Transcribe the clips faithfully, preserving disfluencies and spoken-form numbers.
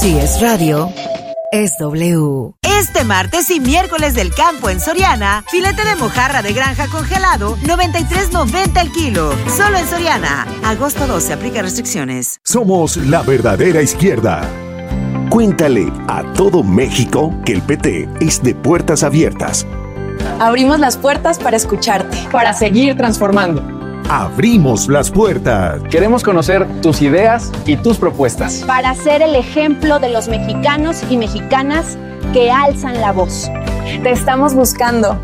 Si es radio, es W. Este martes y miércoles del campo en Soriana, filete de mojarra de granja congelado, noventa y tres noventa el kilo. Solo en Soriana. Agosto doce, aplica restricciones. Somos la verdadera izquierda. Cuéntale a todo México que el P T es de puertas abiertas. Abrimos las puertas para escucharte, para seguir transformando. Abrimos las puertas. Queremos conocer tus ideas y tus propuestas. Para ser el ejemplo de los mexicanos y mexicanas que alzan la voz. Te estamos buscando.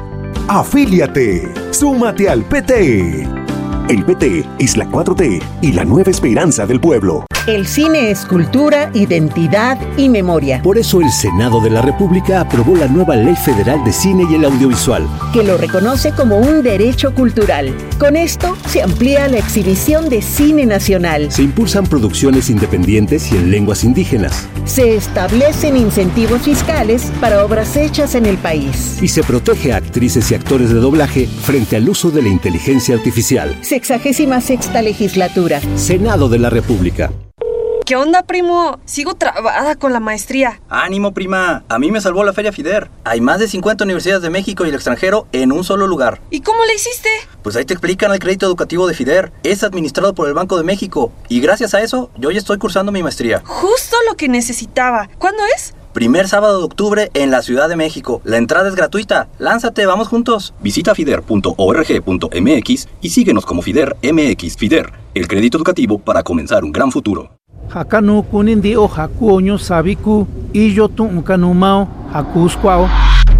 Afíliate. Súmate al P T. El P T es la cuatro T y la nueva esperanza del pueblo. El cine es cultura, identidad y memoria. Por eso el Senado de la República aprobó la nueva Ley Federal de Cine y el Audiovisual, que lo reconoce como un derecho cultural. Con esto se amplía la exhibición de cine nacional. Se impulsan producciones independientes y en lenguas indígenas. Se establecen incentivos fiscales para obras hechas en el país. Y se protege a actrices y actores de doblaje frente al uso de la inteligencia artificial. Sexagésima sexta legislatura. Senado de la República. ¿Qué onda, primo? Sigo trabada con la maestría. ¡Ánimo, prima! A mí me salvó la Feria FIDER. Hay más de cincuenta universidades de México y el extranjero en un solo lugar. ¿Y cómo le hiciste? Pues ahí te explican el crédito educativo de FIDER. Es administrado por el Banco de México. Y gracias a eso, yo ya estoy cursando mi maestría. Justo lo que necesitaba. ¿Cuándo es? Primer sábado de octubre en la Ciudad de México. La entrada es gratuita. Lánzate, vamos juntos. Visita fider punto org punto m x y síguenos como FIDER M X. FIDER, el crédito educativo para comenzar un gran futuro. Hakanu kunindi o haku oño sabiku y yo tu kanumao hakusquao.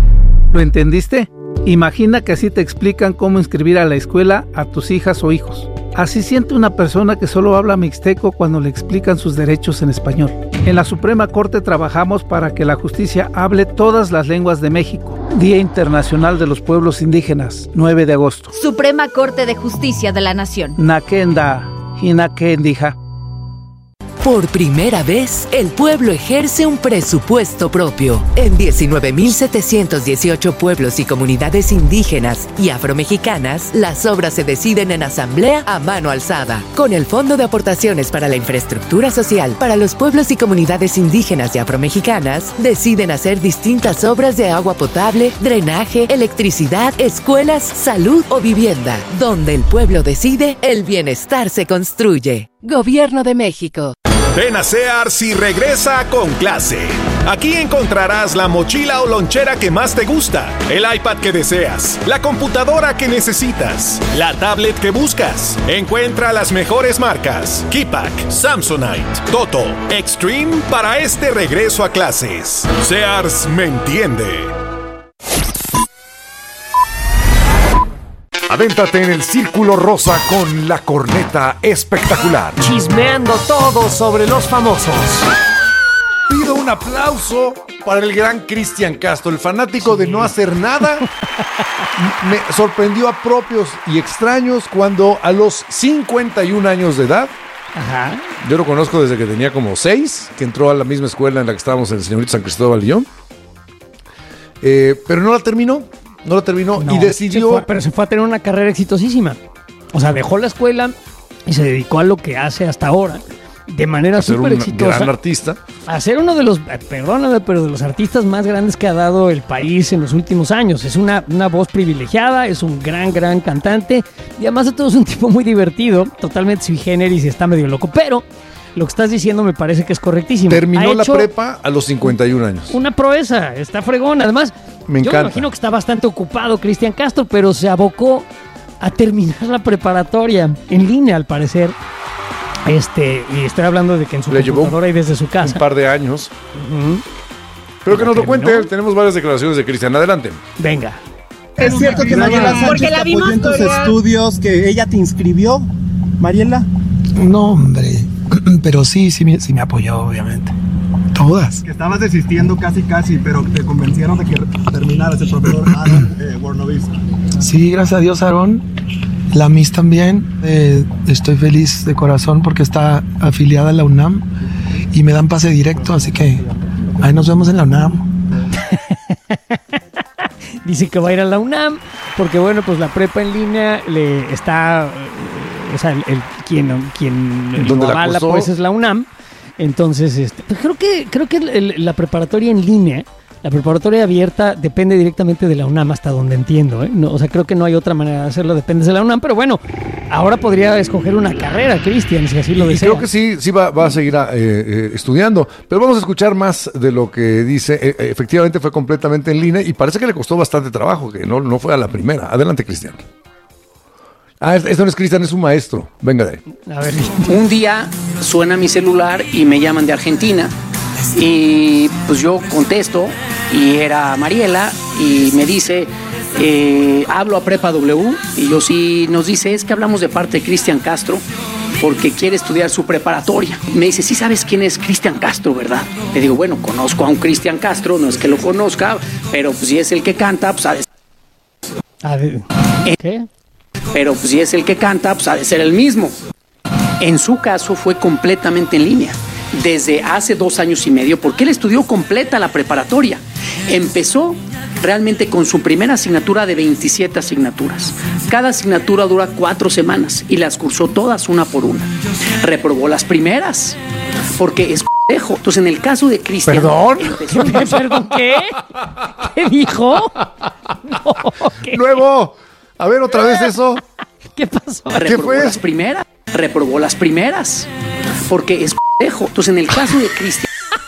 ¿Lo entendiste? Imagina que así te explican cómo inscribir a la escuela a tus hijas o hijos. Así siente una persona que solo habla mixteco cuando le explican sus derechos en español. En la Suprema Corte trabajamos para que la justicia hable todas las lenguas de México. Día Internacional de los Pueblos Indígenas, nueve de agosto. Suprema Corte de Justicia de la Nación. Nakenda, hinakendija. Por primera vez, el pueblo ejerce un presupuesto propio. En diecinueve mil setecientos dieciocho pueblos y comunidades indígenas y afromexicanas, las obras se deciden en asamblea a mano alzada. Con el Fondo de Aportaciones para la Infraestructura Social para los pueblos y comunidades indígenas y afromexicanas, deciden hacer distintas obras de agua potable, drenaje, electricidad, escuelas, salud o vivienda. Donde el pueblo decide, el bienestar se construye. Gobierno de México. Ven a Sears y regresa con clase. Aquí encontrarás la mochila o lonchera que más te gusta, el iPad que deseas, la computadora que necesitas, la tablet que buscas. Encuentra las mejores marcas: Kipak, Samsonite, Toto, Extreme para este regreso a clases. Sears me entiende. Adéntrate en el Círculo Rosa con la corneta espectacular. Chismeando todo sobre los famosos. Pido un aplauso para el gran Cristian Castro, el fanático sí. de no hacer nada. Me sorprendió a propios y extraños cuando a los cincuenta y un años de edad, Ajá. yo lo conozco desde que tenía como seis, que entró a la misma escuela en la que estábamos en el Señorito San Cristóbal León, eh, pero no la terminó. No lo terminó no, y decidió... Se fue, pero se fue a tener una carrera exitosísima. O sea, dejó la escuela y se dedicó a lo que hace hasta ahora. De manera súper exitosa. Gran artista. A ser uno de los, perdóname, pero de los artistas más grandes que ha dado el país en los últimos años. Es una, una voz privilegiada, es un gran, gran cantante. Y además de todo es un tipo muy divertido, totalmente sui generis y está medio loco. Pero lo que estás diciendo me parece que es correctísimo. Terminó la prepa a los cincuenta y un años. Una proeza, está fregón. Además... Me Yo encanta. me imagino que está bastante ocupado Cristian Castro, pero se abocó a terminar la preparatoria en línea, al parecer. Este, y estoy hablando de que en su Le computadora y desde su casa. Un par de años. Uh-huh. Pero que nos lo cuente él. Tenemos varias declaraciones de Cristian. Adelante. Venga. ¿Es cierto que Mariela Sánchez te apoyó en tus estudios, que ella te inscribió, Mariela? No, hombre. Pero sí, sí me, sí me apoyó, obviamente. Todas. Que estabas desistiendo casi casi, pero te convencieron de que terminaras el profesor Aaron eh, Warnovis. Sí, gracias a Dios, Aaron. La Miss también. Eh, estoy feliz de corazón porque está afiliada a la UNAM y me dan pase directo, así que ahí nos vemos en la UNAM. Dice que va a ir a la UNAM porque, bueno, pues la prepa en línea le está... O sea, el, el, quien, quien lo avala, pues es la UNAM. Entonces, este, pues creo que creo que el, el, la preparatoria en línea, la preparatoria abierta depende directamente de la UNAM, hasta donde entiendo, ¿eh? No, o sea, creo que no hay otra manera de hacerlo, depende de la UNAM, pero bueno, ahora podría escoger una carrera, Cristian, si así lo y desea. Creo que sí, sí va, va a seguir eh, eh, estudiando, pero vamos a escuchar más de lo que dice. Eh, efectivamente fue completamente en línea y parece que le costó bastante trabajo, que no, no fue a la primera. Adelante, Cristian. Ah, esto no es Cristian, es un maestro. Venga de ahí. A ver. Un día suena mi celular y me llaman de Argentina. Y pues yo contesto y era Mariela y me dice, eh, hablo a Prepa W, y yo sí, nos dice, es que hablamos de parte de Cristian Castro porque quiere estudiar su preparatoria. Me dice, sí sabes quién es Cristian Castro, ¿verdad? Le digo, bueno, conozco a un Cristian Castro, no es que lo conozca, pero pues si es el que canta, pues ha de ser. ¿Qué? Pero pues si es el que canta, pues ha de ser el mismo. En su caso fue completamente en línea. Desde hace dos años y medio, porque él estudió completa la preparatoria. Empezó realmente con su primera asignatura de veintisiete asignaturas. Cada asignatura dura cuatro semanas y las cursó todas una por una. Reprobó las primeras, porque es pendejo. Entonces, en el caso de Cristian... ¿Perdón? Empezó... ¿Perdón qué? ¿Qué dijo? No, ¿qué? Nuevo. A ver, otra vez eso. ¿Qué pasó? ¿Qué Reprobó fue? las primeras. Reprobó las primeras, porque es pendejo. Entonces, en el caso de Cristian...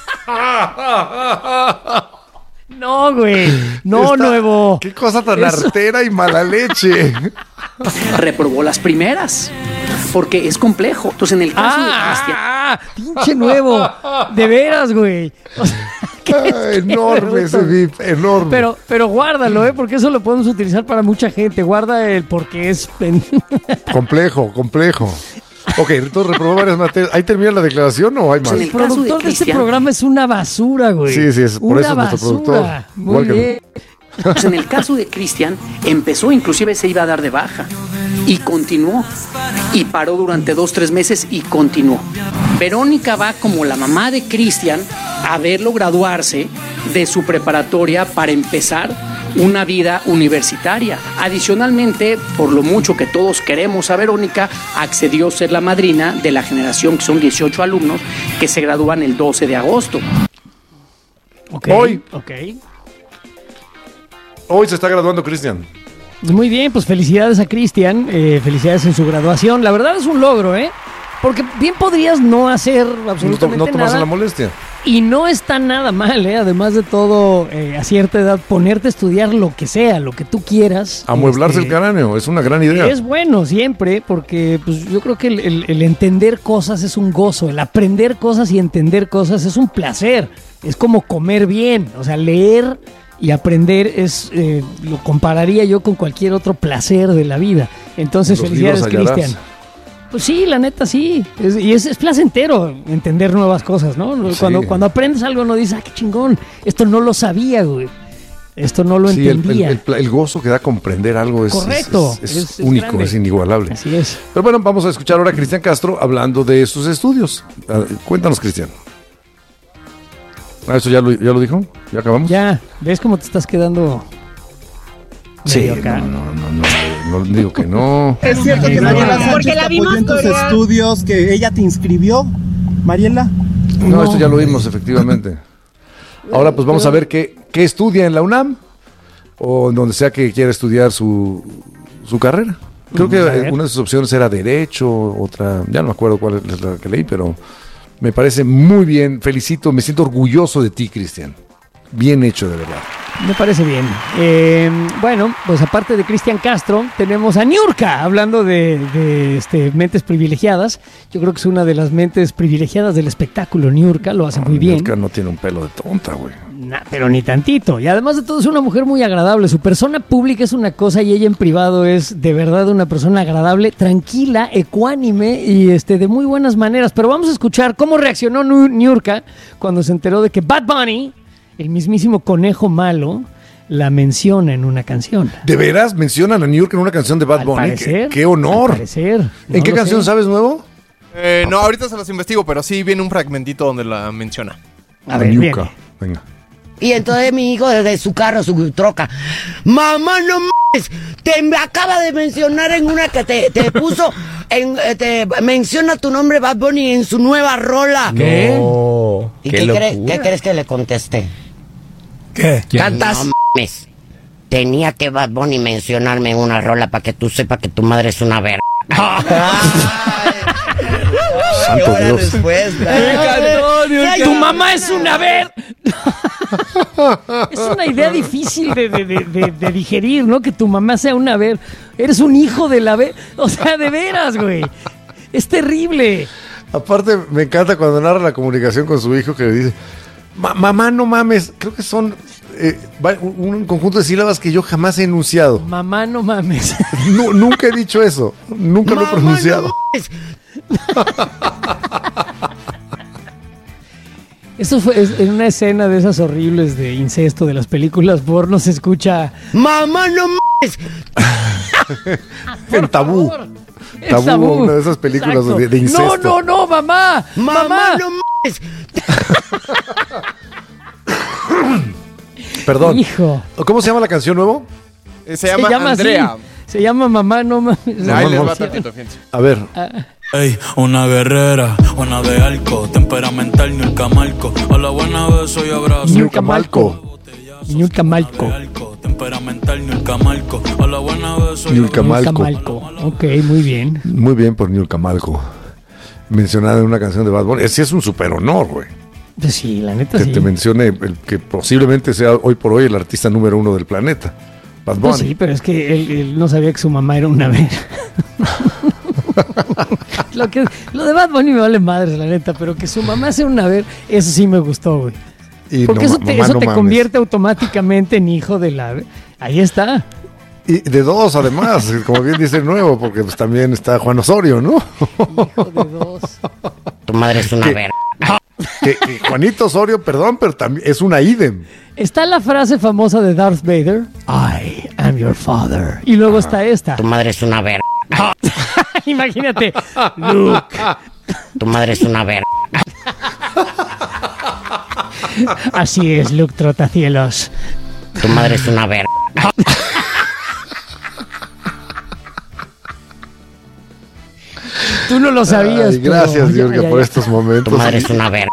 No, güey. No, Está, Nuevo. Qué cosa tan Eso. artera y mala leche. Reprobó las primeras, porque es complejo. Entonces, en el caso Ah, de Cristian... pinche Nuevo. De veras, güey. O sea, Ah, enorme ese beep, enorme. Pero, pero guárdalo, ¿eh? Porque eso lo podemos utilizar para mucha gente. Guarda el porque es... pen- Complejo, complejo. Ok, entonces reprobó varias materias. ¿Ahí termina la declaración o hay más? En El el caso de productor de este Cristian- programa es una basura, güey. Sí, sí, es por Una eso es nuestro productor. basura. Muy Igual que- bien. Pues en el caso de Cristian, empezó, inclusive se iba a dar de baja y continuó y paró durante dos, tres meses y continuó. Verónica va como la mamá de Cristian a verlo graduarse de su preparatoria para empezar una vida universitaria. Adicionalmente, por lo mucho que todos queremos a Verónica, accedió a ser la madrina de la generación, que son dieciocho alumnos, que se gradúan el doce de agosto. Okay, Hoy. Ok. Hoy se está graduando Cristian. Muy bien, pues felicidades a Cristian. Eh, felicidades en su graduación. La verdad es un logro, ¿eh? Porque bien podrías no hacer No, absolutamente no tomarse nada. la molestia. Y no está nada mal, ¿eh? Además de todo, eh, a cierta edad, ponerte a estudiar lo que sea, lo que tú quieras. Amueblarse Este, el cráneo, es una gran idea. Es bueno siempre, porque pues, yo creo que el, el- el entender cosas es un gozo, el aprender cosas y entender cosas es un placer, es como comer bien, o sea, leer y aprender es, eh, lo compararía yo con cualquier otro placer de la vida. Entonces, Los felicidades, libros hallarás. Cristian. Pues sí, la neta sí, es- y es, es placentero entender nuevas cosas, ¿no? Sí. Cuando, cuando aprendes algo no dices, ah, qué chingón, esto no lo sabía, güey, esto no lo Sí, el, entendía. el- el- el gozo que da comprender algo es, Correcto. es, es- es Es- es único, grande. es inigualable. Así es. Pero bueno, vamos a escuchar ahora a Cristian Castro hablando de sus estudios. Ah, cuéntanos, Cristian. Ah, ¿eso ya lo, ya lo dijo? ¿Ya acabamos? Ya, ¿ves cómo te estás quedando? Sí, medio no, acá? no, no, no, no digo que no. ¿Es cierto que Mariela Sánchez te apoyó en tus estudios, que ella te inscribió, Mariela? No, esto ya lo vimos, efectivamente. Ahora pues vamos a ver qué, qué estudia en la UNAM o en donde sea que quiera estudiar su, su carrera. Creo que Vamos a ver. una de sus opciones era Derecho, otra, ya no me acuerdo cuál es la que leí, pero me parece muy bien. Felicito, me siento orgulloso de ti, Cristian. Bien hecho, de verdad. Me parece bien. Eh, bueno, pues aparte de Cristian Castro, tenemos a Niurka, hablando de, de, este, mentes privilegiadas. Yo creo que es una de las mentes privilegiadas del espectáculo. Niurka lo hace muy bien. Niurka no tiene un pelo de tonta, güey. Nah, pero ni tantito. Y además de todo es una mujer muy agradable. Su persona pública es una cosa y ella en privado es de verdad una persona agradable, tranquila, ecuánime y este, de muy buenas maneras. Pero vamos a escuchar cómo reaccionó Nu- Niurka cuando se enteró de que Bad Bunny, el mismísimo conejo malo, la menciona en una canción. ¿De veras mencionan a New York en una canción de Bad Al Bunny? parecer, ¿Qué, qué honor! al parecer. ¿En No qué lo canción sé. sabes nuevo? Eh, no, ahorita se las investigo, pero sí viene un fragmentito donde la menciona. A ver, Niurka. viene. Venga. Y entonces mi hijo desde su carro, su troca, mamá, no mames, te me acaba de mencionar en una que te, te puso en, eh, te menciona tu nombre Bad Bunny en su nueva rola. ¿Qué? No, ¿Y qué, qué, locura. cre- qué crees que le contesté? ¿Qué? ¿Cantas? No mames. Tenía que Bad Bunny mencionarme en una rola para que tú sepas que tu madre es una verga. Santo Dios. Tu mamá es una ver. Es una idea difícil de, de, de, de, de digerir, ¿no? Que tu mamá sea una ver. Eres un hijo de la ver. O sea, de veras, güey. Es terrible. Aparte, me encanta cuando narra la comunicación con su hijo que le dice, "Ma- mamá, no mames", creo que son eh, va- un, un conjunto de sílabas que yo jamás he enunciado. Mamá, no mames. Nu- nunca he dicho eso, nunca lo he pronunciado. Eso fue es- en una escena de esas horribles de incesto de las películas porno se escucha ¡Mamá, no mames! En Tabú. Es Tabú, Tabú. una de esas películas Exacto. de, de incesto. No, no, no, mamá. ¡Mamá, Mamá. no mames! Perdón. Hijo. ¿Cómo se llama la canción nuevo? Eh, Se llama Andrea. así. Se llama mamá, no mames. Ahí les no, va no. tantito, fíjense. A ver. Ey, una guerrera, una de arco, temperamental, Niurka Malco. A la buena vez soy abrazo. Niurka Malco. Niurka Malco. Temperamental, Niurka Malco. A la buena vez soy Niurka Niurka Malco. Malco. Ok, muy bien. Muy bien por Niurka Malco. Mencionada en una canción de Bad Bunny. Sí es un super honor, güey. Pues sí, la neta Que sí. te mencione el que posiblemente sea hoy por hoy el artista número uno del planeta. Bad Bunny. Pues sí, pero es que él, él no sabía que su mamá era una ver. lo, que, lo de Bad Bunny me vale madres, la neta, pero que su mamá sea una ver, eso sí me gustó, güey. Y Porque no, eso te, mamá, eso no te mames. convierte automáticamente en hijo de la... Ahí está. Y de dos, además, como bien dice el nuevo, porque pues también está Juan Osorio, ¿no? Hijo de dos. Tu madre es una ¿Qué? verga. Que, que Juanito Osorio, perdón, pero también es una idem. Está la frase famosa de Darth Vader, I am your father. Y luego está esta. Tu madre es una verga. Imagínate, Luke. Tu madre es una verga. Así es, Luke Trotacielos. Tu madre es una verga. Tú no lo sabías. Ay, gracias, pero- Diorga, ya, ya, por ya. estos momentos. Tu madre es una verga.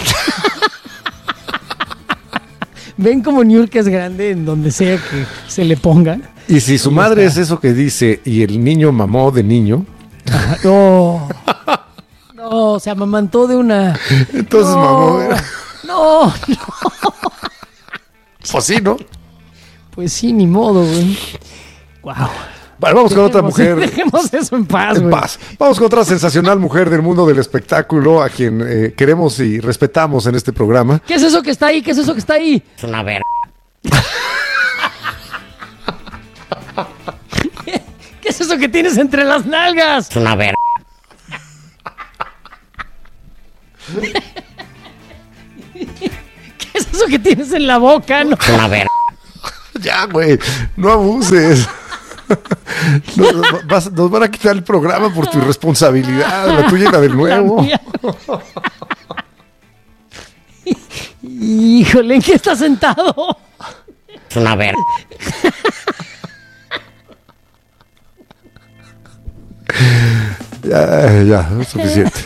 Ven como Niurka es grande en donde sea que se le ponga. Y si su madre es eso que dice y el niño mamó de niño, No. No, se amamantó de una. entonces no, mamó. No, no. Pues sí, ¿no? Pues sí, ni modo, güey. Wow. Vale, vamos con otra Dejemos- mujer. Dejemos eso en paz, En güey. paz. Vamos con otra sensacional mujer del mundo del espectáculo a quien eh, queremos y respetamos en este programa. ¿Qué es eso que está ahí? ¿Qué es eso que está ahí? Es una verga. ¿Qué es eso que tienes entre las nalgas? Es una verga. ¿Qué es eso que tienes en la boca? No. Es una verga. Ya, güey, no abuses. Nos, vas- nos van a quitar el programa por tu irresponsabilidad, la tuya y la del nuevo. La mía. Híjole, ¿en qué está sentado? Es una verga. Ya, ya, es suficiente.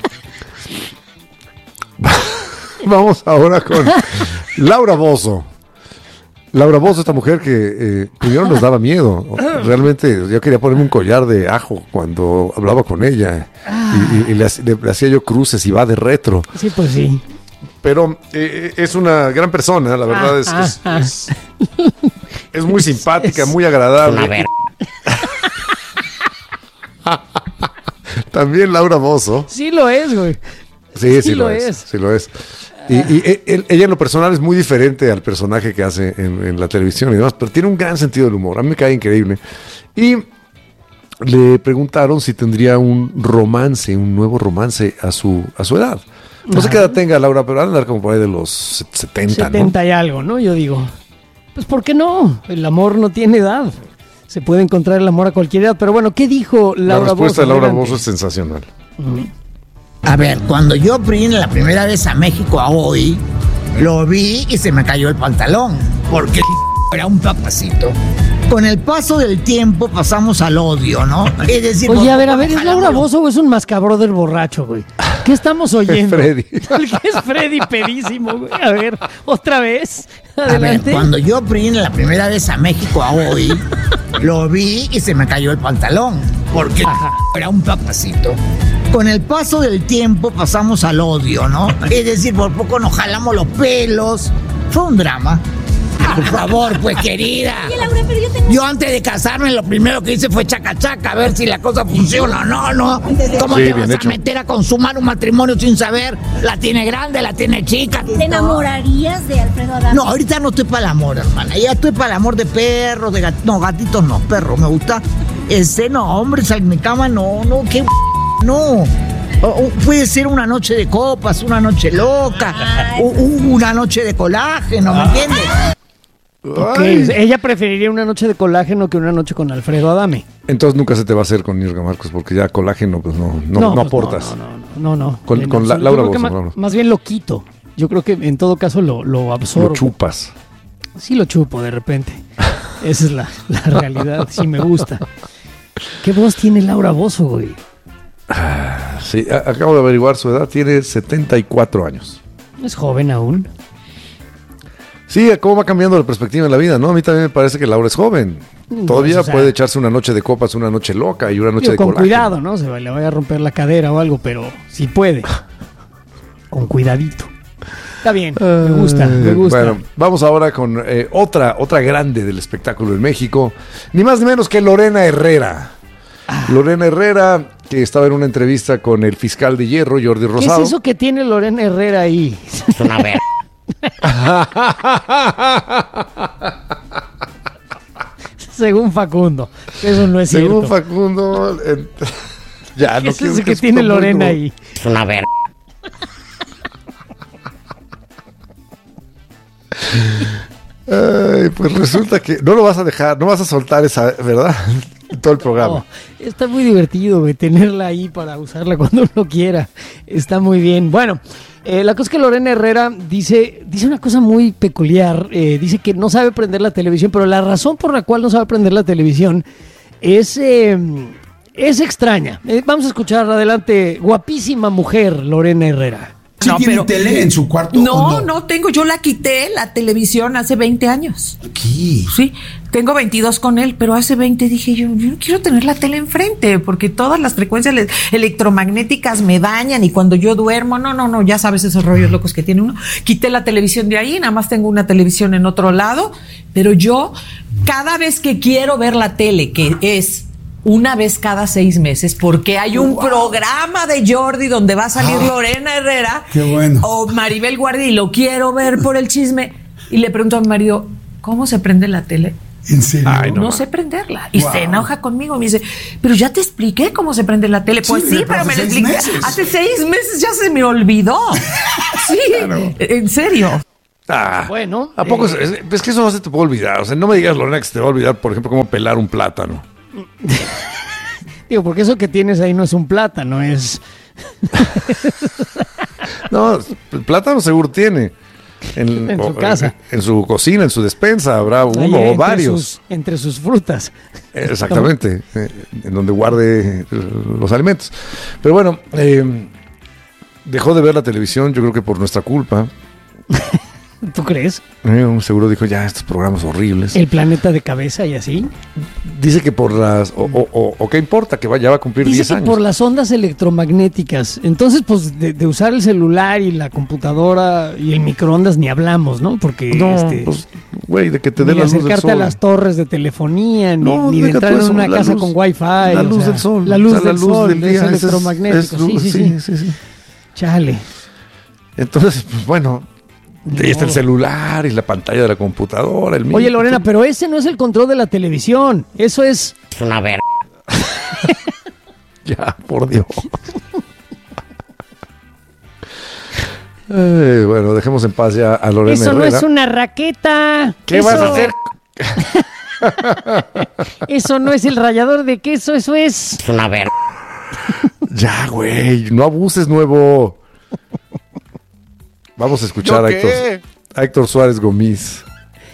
Vamos ahora con Laura Bozzo. Laura Bozzo, esta mujer que eh, primero nos daba miedo. Realmente yo quería ponerme un collar de ajo cuando hablaba con ella. Y, y- y le, hac- le- le hacía yo cruces y va de retro. Sí, pues sí. Pero eh, es una gran persona, la verdad. es, Ah, es, ah, es- es muy simpática, Es- muy Una agradable. verga. También Laura Bozzo. Sí lo es, güey. Sí, sí, Sí lo, lo es. es. Sí lo es. Y, y e- él- ella en lo personal es muy diferente al personaje que hace en, en la televisión y demás, pero tiene un gran sentido del humor. A mí me cae increíble. Y le preguntaron si tendría un romance, un nuevo romance a su, a su edad. No sé qué edad tenga Laura, pero va a andar como por ahí de los setenta, ¿no? setenta y algo, ¿no? Yo digo, pues ¿por qué no? El amor no tiene edad. Se puede encontrar el amor a cualquier edad. Pero bueno, ¿qué dijo La Laura respuesta Bozzo? de Laura Adelante. Bozzo es sensacional. A ver, cuando yo vine la primera vez a México a hoy, lo vi y se me cayó el pantalón, porque era un papacito. Con el paso del tiempo pasamos al odio, ¿no? Es decir, oye, a ver, a ver, ¿es Laura Bozzo o es un mascabroder borracho, güey? ¿Qué estamos oyendo? Es Freddy. Es Freddy pedísimo, güey. A ver, otra vez. Adelante. A ver, cuando yo vine la primera vez a México a hoy, lo vi y se me cayó el pantalón. Porque Ajá. era un papacito. Con el paso del tiempo pasamos al odio, ¿no? Es decir, por poco nos jalamos los pelos. Fue un drama. Por favor, pues, querida. Oye, Laura, pero yo, tengo... yo antes de casarme lo primero que hice fue chaca chaca, a ver si la cosa funciona o no, ¿no? ¿Cómo sí, te vas hecho. a meter a consumar un matrimonio sin saber? La tiene grande, la tiene chica. ¿Te enamorarías de Alfredo Adame? No, ahorita no estoy para el amor, hermana. Ya estoy para el amor de perros, de gatitos. No, gatitos no, perros. Me gusta. Ese no, hombre, sal mi cama, no, no, qué no. O, o, puede ser una noche de copas, una noche loca, o, una noche de colágeno, ¿me entiendes? Okay. Ella preferiría una noche de colágeno que una noche con Alfredo Adame. Entonces nunca se te va a hacer con Irga Marcos porque ya colágeno pues no, no, no, no pues aportas. No, no, no. no, no. Con, en con la, Laura Bozzo. Más, más bien lo quito. Yo creo que en todo caso lo, lo absorbo. Lo chupas. Sí lo chupo de repente. Esa es la, la realidad. Sí me gusta. ¿Qué voz tiene Laura Bozzo, güey? Ah, sí, a, acabo de averiguar su edad. Tiene setenta y cuatro años. Es joven aún. Sí, cómo va cambiando la perspectiva en la vida, ¿no? A mí también me parece que Laura es joven. Todavía pues, o sea, puede echarse una noche de copas, una noche loca y una noche digo, de con colágeno. Cuidado, ¿no? Se le vaya a romper la cadera o algo, pero sí puede. Con cuidadito. Está bien, me gusta, me gusta. Bueno, vamos ahora con eh, otra, otra grande del espectáculo en México. Ni más ni menos que Lorena Herrera. Ah. Lorena Herrera, que estaba en una entrevista con el fiscal de hierro, Jordi Rosado. ¿Qué es eso que tiene Lorena Herrera ahí? Es una verga. Según Facundo, eso no es Según cierto. Según Facundo, eh, ya no es eso que, que tiene Lorena como... ahí. Es una verga. Ay, pues resulta que no lo vas a dejar, no vas a soltar esa, ¿verdad? Todo el programa. No, está muy divertido, güey, tenerla ahí para usarla cuando uno quiera. Está muy bien. Bueno, eh, la cosa es que Lorena Herrera dice, dice una cosa muy peculiar. Eh, dice que no sabe prender la televisión, pero la razón por la cual no sabe prender la televisión es, eh, es extraña. Eh, vamos a escuchar adelante. Guapísima mujer, Lorena Herrera. ¿Sí no, tiene pero, tele en su cuarto? No, no, no tengo. Yo la quité, la televisión, hace veinte años. ¿Qué? Sí, tengo veintidós con él, pero hace veinte dije yo, yo no quiero tener la tele enfrente, porque todas las frecuencias electromagnéticas me dañan y cuando yo duermo, no, no, no, ya sabes esos rollos locos que tiene uno. Quité la televisión de ahí, nada más tengo una televisión en otro lado, pero yo, cada vez que quiero ver la tele, que es una vez cada seis meses, porque hay un wow. programa de Jordi donde va a salir ah, Lorena Herrera qué bueno. o Maribel Guardia y lo quiero ver por el chisme. Y le pregunto a mi marido, ¿cómo se prende la tele? ¿En serio? Ay, no, no sé prenderla. Y wow. se enoja conmigo. Me dice, pero ya te expliqué cómo se prende la tele. Pues sí, sí pero me lo expliqué. Meses. Hace seis meses ya se me olvidó. Sí, claro. En serio. Ah, bueno. ¿A poco? Eh, es, es que eso no se te puede olvidar. O sea, no me digas, Lorena, que se te va a olvidar, por ejemplo, cómo pelar un plátano. Digo, porque eso que tienes ahí no es un plátano, es... No, el plátano seguro tiene. En, en su o, casa. En, en su cocina, en su despensa, habrá uno ahí, o entre varios. Sus, entre sus frutas. Exactamente, eh, en donde guarde los alimentos. Pero bueno, eh, dejó de ver la televisión, yo creo que por nuestra culpa. ¿Tú crees? Eh, seguro dijo, ya, estos programas horribles. El planeta de cabeza y así. Dice que por las... O, o, o, o qué importa, que va, ya va a cumplir diez años. Dice que por las ondas electromagnéticas. Entonces, pues, de, de usar el celular y la computadora y el microondas ni hablamos, ¿no? Porque, no, este... pues, güey, de que te dé la luz del sol. Ni acercarte a las torres de telefonía, ni, no, ni de entrar en una casa luz, con wifi. La luz o sea, del sol. La luz, o sea, del, la luz sol, del día. Es electromagnético, es, es luz, sí, sí, sí, sí, sí, sí. Chale. Entonces, pues, bueno... No. Ahí está el celular y la pantalla de la computadora. El Oye, Lorena, pero ese no es el control de la televisión. Eso es... Es una verga. Ya, por Dios. Ay, bueno, dejemos en paz ya a Lorena Eso Herrera. No es una raqueta. ¿Qué eso... vas a hacer? Eso no es el rallador de queso, eso es... Es una verga. Ya, güey, no abuses, nuevo. Vamos a escuchar a Héctor, a Héctor Suárez Gómez.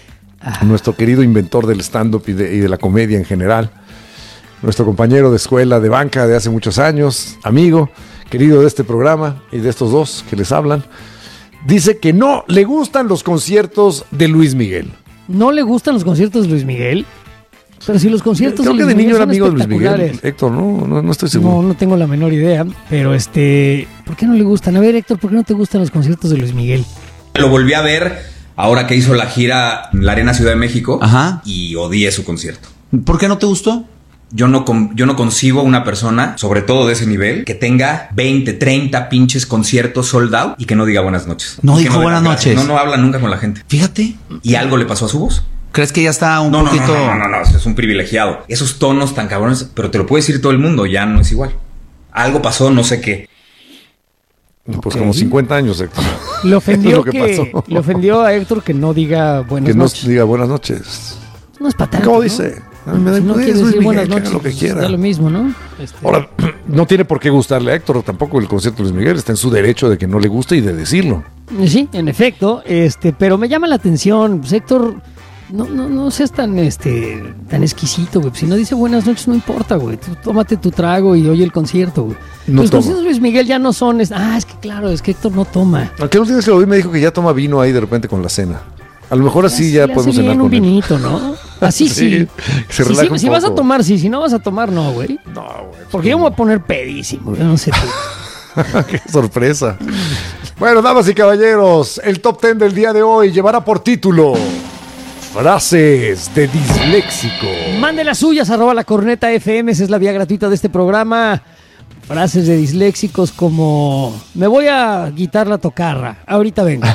Ajá. Nuestro querido inventor del stand-up y de, y de la comedia en general, nuestro compañero de escuela de banca de hace muchos años, amigo, querido de este programa y de estos dos que les hablan, dice que no le gustan los conciertos de Luis Miguel. ¿No le gustan los conciertos de Luis Miguel? Pero si los conciertos Creo de Luis que de Miguel niño era son amigo de Luis Miguel, espectaculares. Héctor, no, no, no estoy seguro. No, no tengo la menor idea, pero este, ¿por qué no le gustan? A ver, Héctor, ¿por qué no te gustan los conciertos de Luis Miguel? Lo volví a ver ahora que hizo la gira en la Arena Ciudad de México. Ajá. Y odié su concierto. ¿Por qué no te gustó? Yo no, con, yo no concibo una persona, sobre todo de ese nivel, que tenga veinte, treinta pinches conciertos sold out y que no diga buenas noches. No y dijo no buenas noches. No, no habla nunca con la gente. Fíjate. ¿Y algo le pasó a su voz? ¿Crees que ya está un no, poquito...? No, no, no, no, no, es un privilegiado. Esos tonos tan cabrones, pero te lo puede decir todo el mundo, ya no es igual. Algo pasó, no sé qué. Pues okay. Como cincuenta años, Héctor. Le ofendió, que, que le ofendió a Héctor que no diga buenas que noches. Que no diga buenas noches. No es patán. ¿Cómo ¿no? dice? A mí me da si no quiere decir buenas noches, lo que quiera. Da lo mismo, ¿no? Este... Ahora, no tiene por qué gustarle a Héctor tampoco el concierto de Luis Miguel. Está en su derecho de que no le guste y de decirlo. Sí, en efecto. este, Pero me llama la atención, pues Héctor... No, no, no seas tan, este, tan exquisito, güey. Si no dice buenas noches, no importa, güey. Tú tómate tu trago y oye el concierto, güey. No Los toma. conciertos de Luis Miguel ya no son... Es... Ah, es que claro, es que Héctor no toma. Aunque los días que lo vi me dijo que ya toma vino ahí de repente con la cena. A lo mejor así sí, ya le podemos hace cenar bien con un él. vinito, ¿no? Así sí. sí. Se sí, relaja sí un si vas a poco. tomar, sí. Si no vas a tomar, no, güey. No, güey. Porque yo me voy a poner pedísimo. Yo no sé tú. Qué sorpresa. Bueno, damas y caballeros, el top ten del día de hoy llevará por título... Frases de disléxico. Mande las suyas, arroba la corneta F M, esa es la vía gratuita de este programa. Frases de disléxicos como: me voy a quitar la tocarra, ahorita vengo.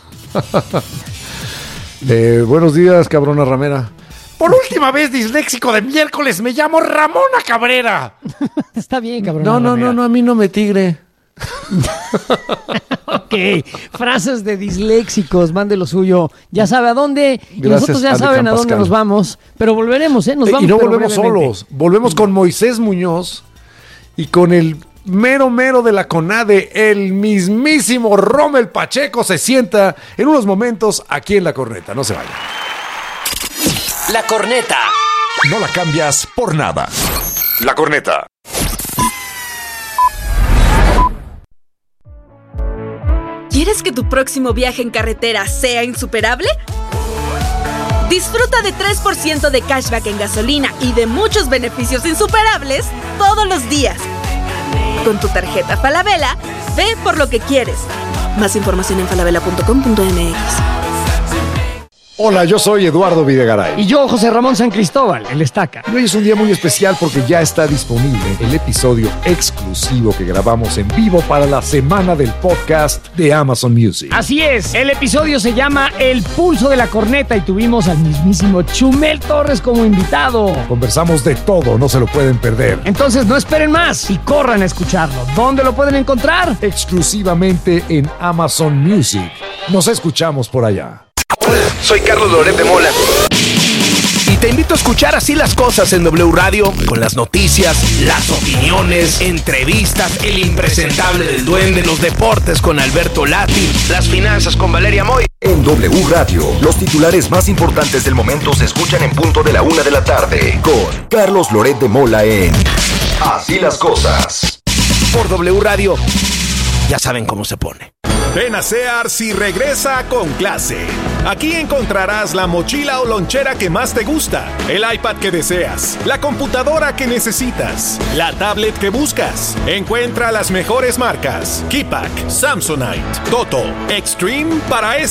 eh, buenos días, cabrona ramera. Por última vez, disléxico de miércoles, me llamo Ramona Cabrera. Está bien, cabrona No, no, ramera. no, no, a mí no me tigre. Ok, frases de disléxicos, mande lo suyo. Ya sabe a dónde. Y Gracias, nosotros ya Ale saben a Pascal. dónde nos vamos. Pero volveremos, ¿eh? Nos Eh, vamos, y no pero volvemos brevemente. solos. Volvemos con Moisés Muñoz y con el mero mero de la CONADE, el mismísimo Rommel Pacheco. Se sienta en unos momentos aquí en La Corneta. No se vayan. La Corneta. No la cambias por nada. La Corneta. ¿Quieres que tu próximo viaje en carretera sea insuperable? Disfruta de tres por ciento de cashback en gasolina y de muchos beneficios insuperables todos los días. Con tu tarjeta Falabella, ve por lo que quieres. Más información en falabella punto com punto m x. Hola, yo soy Eduardo Videgaray. Y yo, José Ramón San Cristóbal, el Estaca. Y hoy es un día muy especial porque ya está disponible el episodio exclusivo que grabamos en vivo para la semana del podcast de Amazon Music. Así es, el episodio se llama El Pulso de la Corneta y tuvimos al mismísimo Chumel Torres como invitado. Conversamos de todo, no se lo pueden perder. Entonces no esperen más y corran a escucharlo. ¿Dónde lo pueden encontrar? Exclusivamente en Amazon Music. Nos escuchamos por allá. Hola, soy Carlos Loret de Mola. Y te invito a escuchar Así las Cosas en W Radio, con las noticias, las opiniones, entrevistas, el impresentable del duende, los deportes con Alberto Lati, las finanzas con Valeria Moy. En W Radio, los titulares más importantes del momento se escuchan en punto de la una de la tarde, con Carlos Loret de Mola en Así las Cosas. Por W Radio, ya saben cómo se pone. Ven a Sears y regresa con clase. Aquí encontrarás la mochila o lonchera que más te gusta, el iPad que deseas, la computadora que necesitas, la tablet que buscas. Encuentra las mejores marcas: Keypack, Samsonite, Toto, Extreme para ese